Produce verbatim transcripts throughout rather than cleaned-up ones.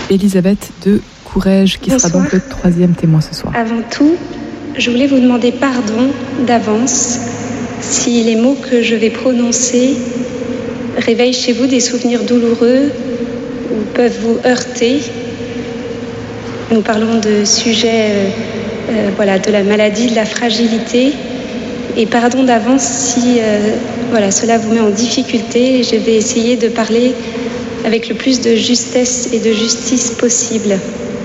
Elisabeth de Courrèges, qui Bonsoir. sera donc le troisième témoin ce soir. Avant tout, je voulais vous demander pardon d'avance si les mots que je vais prononcer réveillent chez vous des souvenirs douloureux ou peuvent vous heurter. Nous parlons de sujets, euh, euh, voilà, de la maladie, de la fragilité. Et pardon d'avance si euh, voilà, cela vous met en difficulté. Je vais essayer de parler avec le plus de justesse et de justice possible.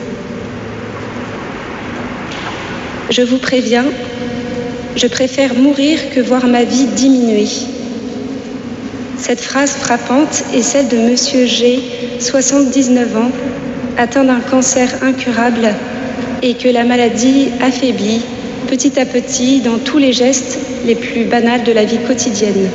Je vous préviens, je préfère mourir que voir ma vie diminuer. Cette phrase frappante est celle de Monsieur G, soixante-dix-neuf ans, atteint d'un cancer incurable et que la maladie affaiblit petit à petit dans tous les gestes les plus banals de la vie quotidienne.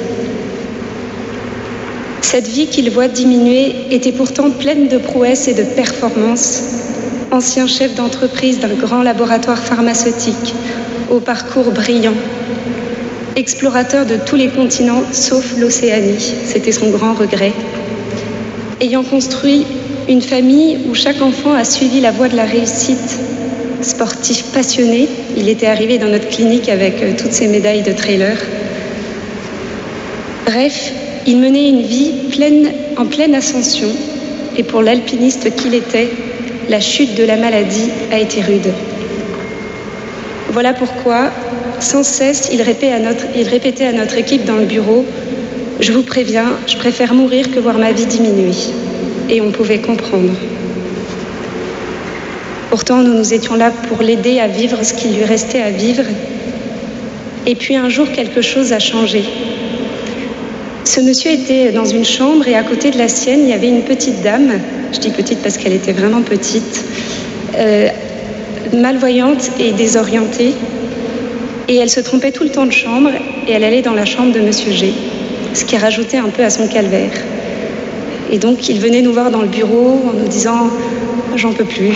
Cette vie qu'il voit diminuer était pourtant pleine de prouesses et de performances. Ancien chef d'entreprise d'un grand laboratoire pharmaceutique, au parcours brillant. Explorateur de tous les continents sauf l'Océanie, c'était son grand regret. Ayant construit une famille où chaque enfant a suivi la voie de la réussite. Sportif passionné, il était arrivé dans notre clinique avec toutes ses médailles de trailer. Bref, il menait une vie pleine, en pleine ascension. Et pour l'alpiniste qu'il était, la chute de la maladie a été rude. Voilà pourquoi, sans cesse, il répétait à notre, il répétait à notre équipe dans le bureau « Je vous préviens, je préfère mourir que voir ma vie diminuer. » Et on pouvait comprendre. Pourtant, nous nous étions là pour l'aider à vivre ce qu'il lui restait à vivre. Et puis un jour, quelque chose a changé. Ce monsieur était dans une chambre et à côté de la sienne, il y avait une petite dame. Je dis petite parce qu'elle était vraiment petite, euh, malvoyante et désorientée. Et elle se trompait tout le temps de chambre et elle allait dans la chambre de Monsieur G, ce qui rajoutait un peu à son calvaire. Et donc, il venait nous voir dans le bureau en nous disant « J'en peux plus ».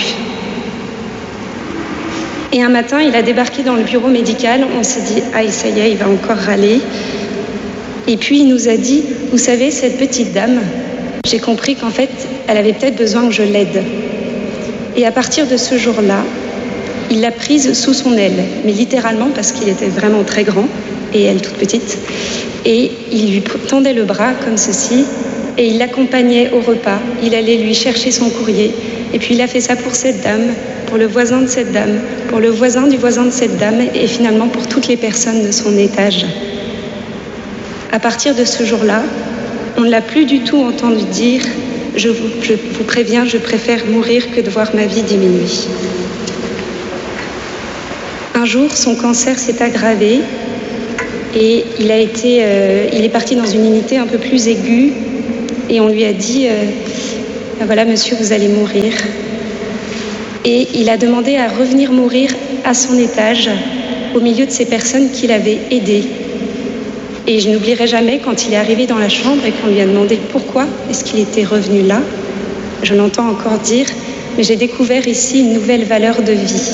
Et un matin, il a débarqué dans le bureau médical. On s'est dit « Aïe, ça y est, il va encore râler ». Et puis, il nous a dit « Vous savez, cette petite dame, j'ai compris qu'en fait, elle avait peut-être besoin que je l'aide. » Et à partir de ce jour-là, il l'a prise sous son aile, mais littéralement parce qu'il était vraiment très grand et elle toute petite. Et il lui tendait le bras comme ceci et il l'accompagnait au repas. Il allait lui chercher son courrier. Et puis il a fait ça pour cette dame, pour le voisin de cette dame, pour le voisin du voisin de cette dame et finalement pour toutes les personnes de son étage. À partir de ce jour-là, on ne l'a plus du tout entendu dire « je vous, je vous préviens, je préfère mourir que de voir ma vie diminuer ». Un jour, son cancer s'est aggravé et il, a été, euh, il est parti dans une unité un peu plus aiguë et on lui a dit euh, « Voilà, monsieur, vous allez mourir ». Et il a demandé à revenir mourir à son étage, au milieu de ces personnes qu'il avait aidées. Et je n'oublierai jamais quand il est arrivé dans la chambre et qu'on lui a demandé pourquoi est-ce qu'il était revenu là. Je l'entends encore dire, mais j'ai découvert ici une nouvelle valeur de vie.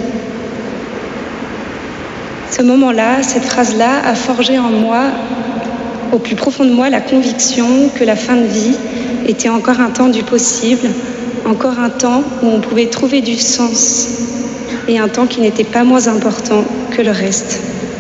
Ce moment-là, cette phrase-là a forgé en moi, au plus profond de moi, la conviction que la fin de vie était encore un temps du possible, encore un temps où on pouvait trouver du sens et un temps qui n'était pas moins important que le reste.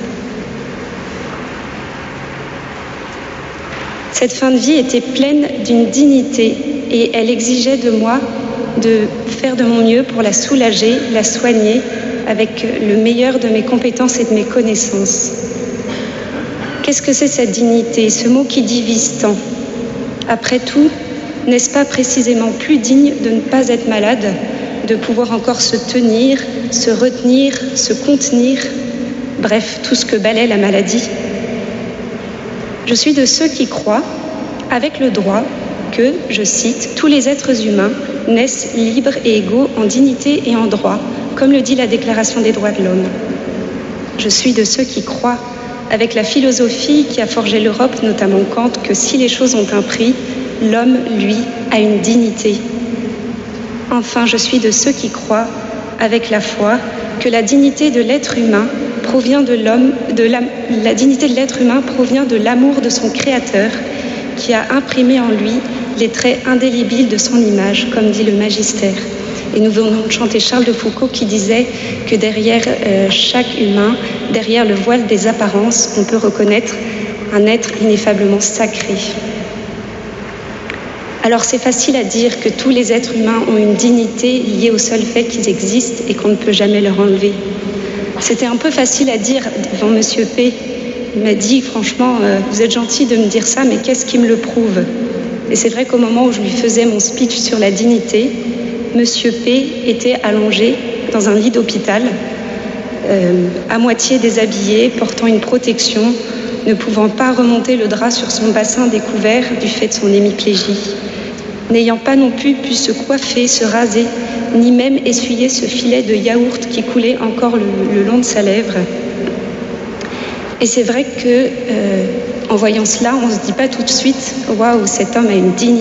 Cette fin de vie était pleine d'une dignité et elle exigeait de moi de faire de mon mieux pour la soulager, la soigner avec le meilleur de mes compétences et de mes connaissances. Qu'est-ce que c'est cette dignité, ce mot qui divise tant ? Après tout, n'est-ce pas précisément plus digne de ne pas être malade, de pouvoir encore se tenir, se retenir, se contenir, bref, tout ce que balaie la maladie ? Je suis de ceux qui croient, avec le droit, que, je cite, « tous les êtres humains naissent libres et égaux en dignité et en droit », comme le dit la Déclaration des droits de l'homme. Je suis de ceux qui croient, avec la philosophie qui a forgé l'Europe, notamment Kant, que si les choses ont un prix, l'homme, lui, a une dignité. Enfin, je suis de ceux qui croient, avec la foi, que la dignité de l'être humain provient de l'homme, de la, la dignité de l'être humain provient de l'amour de son Créateur, qui a imprimé en lui les traits indélébiles de son image, comme dit le magistère. Et nous venons de chanter Charles de Foucault qui disait que derrière euh, chaque humain, derrière le voile des apparences, on peut reconnaître un être ineffablement sacré. Alors c'est facile à dire que tous les êtres humains ont une dignité liée au seul fait qu'ils existent et qu'on ne peut jamais leur enlever. C'était un peu facile à dire devant Monsieur P. Il m'a dit, franchement, euh, vous êtes gentil de me dire ça, mais qu'est-ce qui me le prouve ? Et c'est vrai qu'au moment où je lui faisais mon speech sur la dignité, Monsieur P. était allongé dans un lit d'hôpital, euh, à moitié déshabillé, portant une protection, ne pouvant pas remonter le drap sur son bassin découvert du fait de son hémiplégie, n'ayant pas non plus pu se coiffer, se raser, ni même essuyer ce filet de yaourt qui coulait encore le, le long de sa lèvre. Et c'est vrai que, euh, en voyant cela, on ne se dit pas tout de suite « Waouh, cet homme a une dignité ».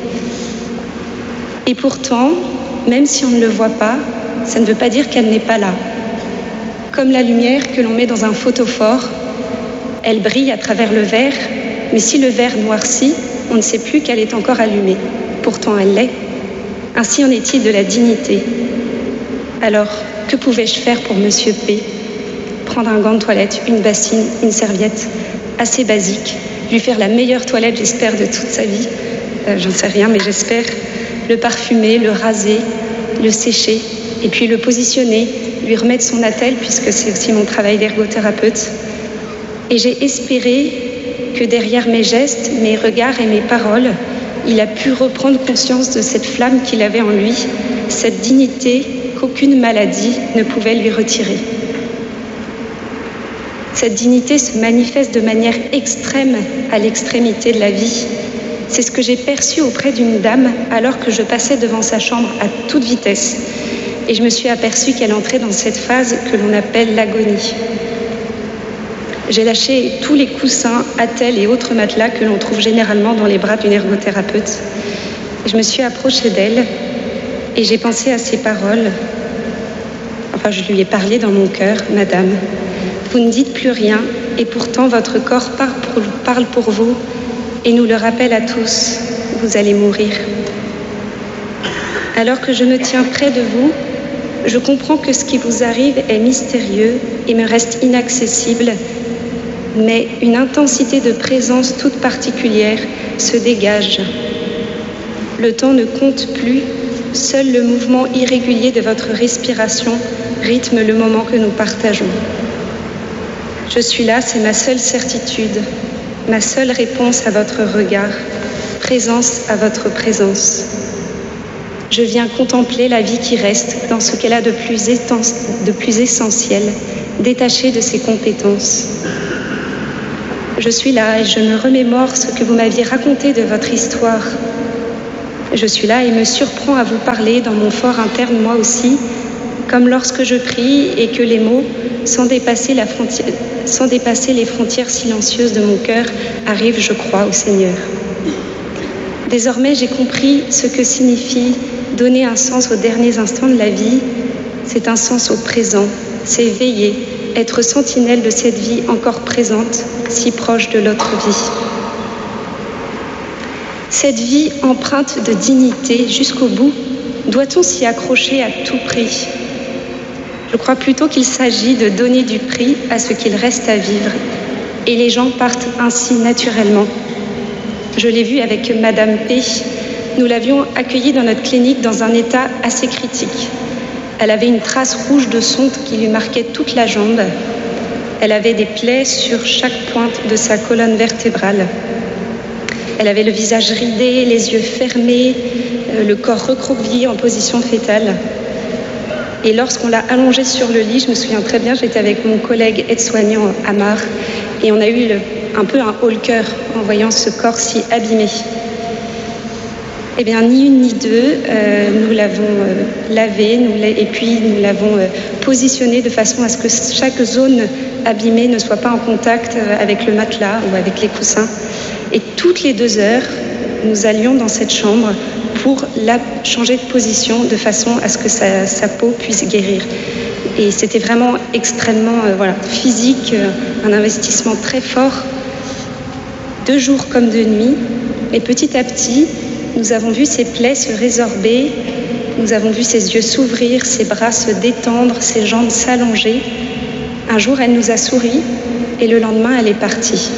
Et pourtant, même si on ne le voit pas, ça ne veut pas dire qu'elle n'est pas là. Comme la lumière que l'on met dans un photophore, elle brille à travers le verre, mais si le verre noircit, on ne sait plus qu'elle est encore allumée. Pourtant, elle l'est. Ainsi en est-il de la dignité. Alors, que pouvais-je faire pour Monsieur P ? Prendre un gant de toilette, une bassine, une serviette, assez basique, lui faire la meilleure toilette, j'espère, de toute sa vie. Euh, j'en sais rien, mais j'espère. Le parfumer, le raser, le sécher, et puis le positionner, lui remettre son attelle, puisque c'est aussi mon travail d'ergothérapeute. Et j'ai espéré que derrière mes gestes, mes regards et mes paroles, il a pu reprendre conscience de cette flamme qu'il avait en lui, cette dignité qu'aucune maladie ne pouvait lui retirer. Cette dignité se manifeste de manière extrême à l'extrémité de la vie. C'est ce que j'ai perçu auprès d'une dame alors que je passais devant sa chambre à toute vitesse. Et je me suis aperçue qu'elle entrait dans cette phase que l'on appelle l'agonie. J'ai lâché tous les coussins, attelles et autres matelas que l'on trouve généralement dans les bras d'une ergothérapeute. Je me suis approchée d'elle et j'ai pensé à ces paroles. Enfin, je lui ai parlé dans mon cœur. « Madame, vous ne dites plus rien et pourtant votre corps parle pour vous et nous le rappelle à tous. Vous allez mourir. Alors que je me tiens près de vous, je comprends que ce qui vous arrive est mystérieux et me reste inaccessible, mais une intensité de présence toute particulière se dégage. Le temps ne compte plus, seul le mouvement irrégulier de votre respiration rythme le moment que nous partageons. Je suis là, c'est ma seule certitude, ma seule réponse à votre regard, présence à votre présence. Je viens contempler la vie qui reste dans ce qu'elle a de plus, étens, de plus essentiel, détachée de ses compétences. Je suis là et je me remémore ce que vous m'aviez raconté de votre histoire. Je suis là et me surprends à vous parler dans mon fort interne moi aussi, comme lorsque je prie et que les mots, sans dépasser, la frontière, sans dépasser les frontières silencieuses de mon cœur, arrivent, je crois, au Seigneur. Désormais, j'ai compris ce que signifie donner un sens aux derniers instants de la vie. C'est un sens au présent, c'est veiller, être sentinelle de cette vie encore présente, si proche de l'autre vie. Cette vie empreinte de dignité jusqu'au bout, doit-on s'y accrocher à tout prix ? Je crois plutôt qu'il s'agit de donner du prix à ce qu'il reste à vivre. Et les gens partent ainsi naturellement. Je l'ai vu avec Madame P. Nous l'avions accueillie dans notre clinique dans un état assez critique. Elle avait une trace rouge de sonde qui lui marquait toute la jambe. Elle avait des plaies sur chaque pointe de sa colonne vertébrale. Elle avait le visage ridé, les yeux fermés, le corps recroquevillé en position fétale. Et lorsqu'on l'a allongée sur le lit, je me souviens très bien, j'étais avec mon collègue aide-soignant Amar, et on a eu le, un peu un haut-le-cœur en voyant ce corps si abîmé. Eh bien, ni une ni deux, euh, nous l'avons euh, lavé, nous l'a, et puis nous l'avons euh, positionné de façon à ce que chaque zone abîmée ne soit pas en contact avec le matelas ou avec les coussins. Et toutes les deux heures, nous allions dans cette chambre pour la changer de position de façon à ce que sa, sa peau puisse guérir. Et c'était vraiment extrêmement euh, voilà, physique, euh, un investissement très fort, de jour comme de nuit. Et petit à petit, nous avons vu ses plaies se résorber, nous avons vu ses yeux s'ouvrir, ses bras se détendre, ses jambes s'allonger. Un jour, elle nous a souri et le lendemain, elle est partie.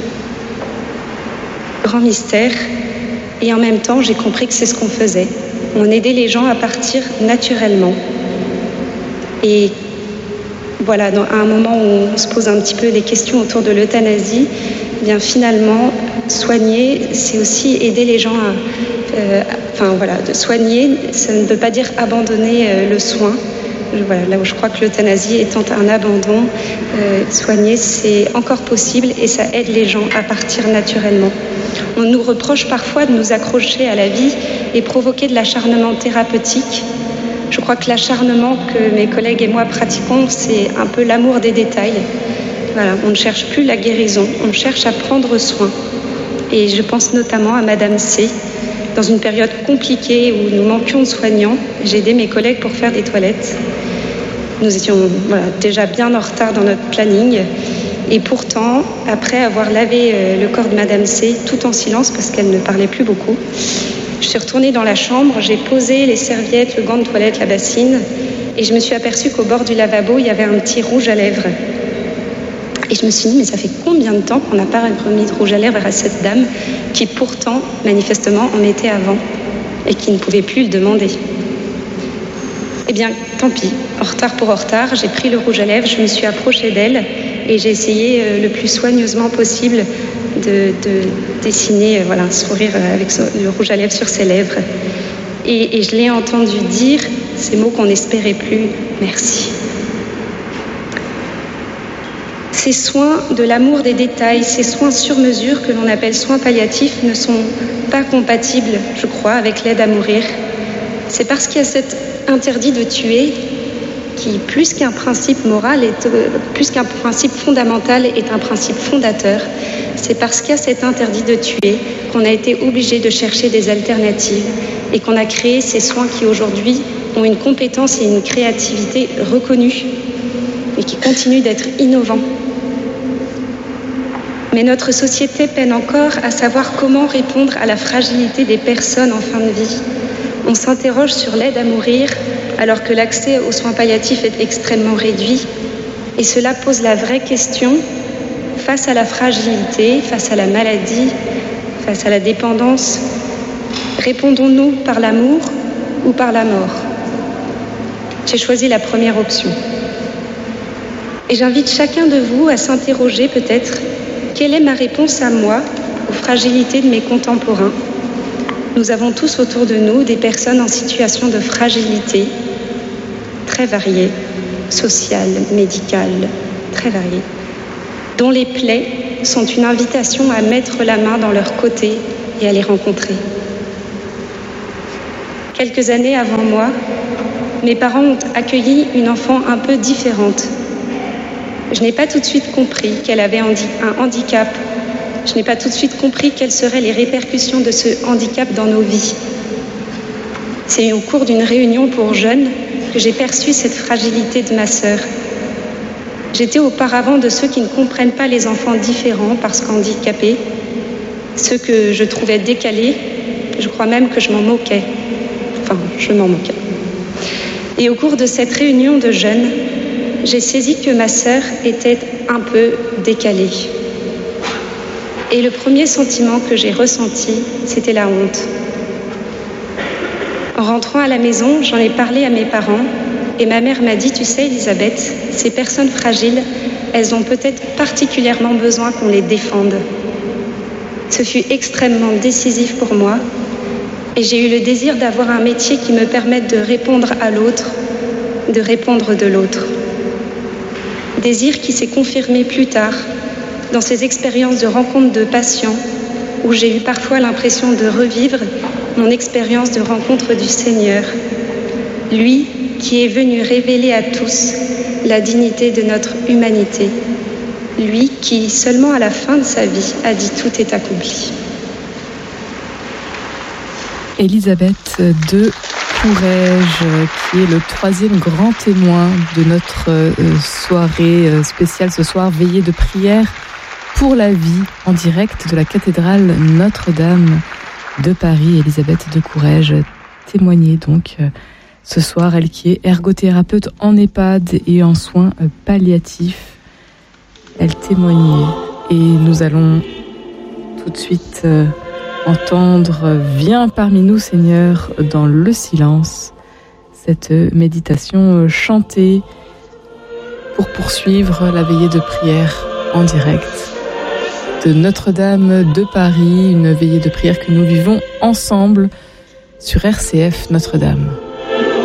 Grand mystère. Et en même temps, j'ai compris que c'est ce qu'on faisait. On aidait les gens à partir naturellement. Et voilà, à un moment où on se pose un petit peu des questions autour de l'euthanasie, eh bien finalement, soigner, c'est aussi aider les gens à... Euh, enfin voilà, de soigner, ça ne veut pas dire abandonner euh, le soin. Voilà, là où je crois que l'euthanasie étant un abandon, euh, soigner, c'est encore possible et ça aide les gens à partir naturellement. On nous reproche parfois de nous accrocher à la vie et provoquer de l'acharnement thérapeutique. Je crois que l'acharnement que mes collègues et moi pratiquons, c'est un peu l'amour des détails. Voilà, on ne cherche plus la guérison, on cherche à prendre soin. Et je pense notamment à Madame C. Dans une période compliquée où nous manquions de soignants, j'ai aidé mes collègues pour faire des toilettes. Nous étions voilà, déjà bien en retard dans notre planning. Et pourtant, après avoir lavé le corps de Madame C, tout en silence parce qu'elle ne parlait plus beaucoup, je suis retournée dans la chambre, j'ai posé les serviettes, le gant de toilette, la bassine, et je me suis aperçue qu'au bord du lavabo, il y avait un petit rouge à lèvres. Et je me suis dit, mais ça fait combien de temps qu'on n'a pas remis de rouge à lèvres à cette dame qui pourtant, manifestement, en mettait avant et qui ne pouvait plus le demander. Eh bien, tant pis, en retard pour en retard, j'ai pris le rouge à lèvres, je me suis approchée d'elle et j'ai essayé le plus soigneusement possible de, de dessiner voilà, un sourire avec le rouge à lèvres sur ses lèvres. Et, et je l'ai entendu dire ces mots qu'on n'espérait plus, merci. Ces soins de l'amour des détails, ces soins sur mesure que l'on appelle soins palliatifs ne sont pas compatibles, je crois, avec l'aide à mourir. C'est parce qu'il y a cet interdit de tuer qui, plus qu'un principe moral, est, euh, plus qu'un principe fondamental, est un principe fondateur. C'est parce qu'il y a cet interdit de tuer qu'on a été obligé de chercher des alternatives et qu'on a créé ces soins qui aujourd'hui ont une compétence et une créativité reconnues et qui continuent d'être innovants. Mais notre société peine encore à savoir comment répondre à la fragilité des personnes en fin de vie. On s'interroge sur l'aide à mourir alors que l'accès aux soins palliatifs est extrêmement réduit. Et cela pose la vraie question, face à la fragilité, face à la maladie, face à la dépendance, répondons-nous par l'amour ou par la mort ? J'ai choisi la première option. Et j'invite chacun de vous à s'interroger peut-être, quelle est ma réponse à moi, aux fragilités de mes contemporains ? Nous avons tous autour de nous des personnes en situation de fragilité, très variées, sociales, médicales, très variées, dont les plaies sont une invitation à mettre la main dans leur côté et à les rencontrer. Quelques années avant moi, mes parents ont accueilli une enfant un peu différente. Je n'ai pas tout de suite compris qu'elle avait un handicap. Je n'ai pas tout de suite compris quelles seraient les répercussions de ce handicap dans nos vies. C'est au cours d'une réunion pour jeunes que j'ai perçu cette fragilité de ma sœur. J'étais auparavant de ceux qui ne comprennent pas les enfants différents parce qu'handicapés, ceux que je trouvais décalés, je crois même que je m'en moquais. Enfin, je m'en moquais. Et au cours de cette réunion de jeunes, j'ai saisi que ma sœur était un peu décalée. Et le premier sentiment que j'ai ressenti, c'était la honte. En rentrant à la maison, j'en ai parlé à mes parents et ma mère m'a dit, tu sais Elisabeth, ces personnes fragiles, elles ont peut-être particulièrement besoin qu'on les défende. Ce fut extrêmement décisif pour moi et j'ai eu le désir d'avoir un métier qui me permette de répondre à l'autre, de répondre de l'autre. Désir qui s'est confirmé plus tard dans ces expériences de rencontre de patients où j'ai eu parfois l'impression de revivre mon expérience de rencontre du Seigneur, lui qui est venu révéler à tous la dignité de notre humanité, lui qui, seulement à la fin de sa vie, a dit « tout est accompli ». Elisabeth de Courrèges, qui est le troisième grand témoin de notre soirée spéciale ce soir, veillée de prière pour la vie en direct de la cathédrale Notre-Dame de Paris. Elisabeth de Courrèges témoignait donc ce soir, elle qui est ergothérapeute en EHPAD et en soins palliatifs. Elle témoignait et nous allons tout de suite entendre « Viens parmi nous Seigneur dans le silence », cette méditation chantée pour poursuivre la veillée de prière en direct de Notre-Dame de Paris, une veillée de prière que nous vivons ensemble sur R C F Notre-Dame.